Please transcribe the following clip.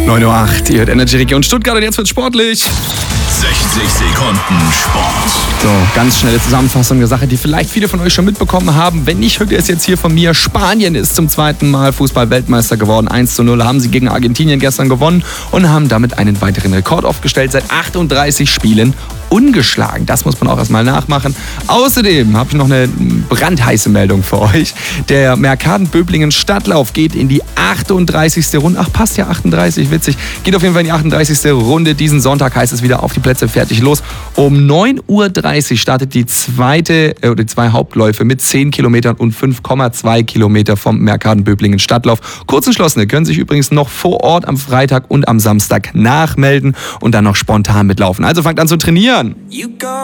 9:08 Uhr, ihr hört Energy Region Stuttgart und jetzt wird's sportlich. 60 Sekunden Sport. So, ganz schnelle Zusammenfassung der Sache, die vielleicht viele von euch schon mitbekommen haben. Wenn nicht, hört ihr es jetzt hier von mir. Spanien ist zum zweiten Mal Fußball-Weltmeister geworden. 1:0 haben sie gegen Argentinien gestern gewonnen und haben damit einen weiteren Rekord aufgestellt. Seit 38 Spielen ungeschlagen. Das muss man auch erstmal nachmachen. Außerdem habe ich noch eine brandheiße Meldung für euch. Der Mercaden-Böblingen Stadtlauf geht in die 38. Runde. Ach, passt ja, 38, witzig. Geht auf jeden Fall in die 38. Runde. Diesen Sonntag heißt es wieder auf die Plätze, fertig, los. Um 9:30 Uhr startet die zwei Hauptläufe mit 10 Kilometern und 5,2 Kilometer vom Mercaden-Böblingen Stadtlauf. Kurzentschlossene können sich übrigens noch vor Ort am Freitag und am Samstag nachmelden und dann noch spontan mitlaufen. Also fangt an zu trainieren.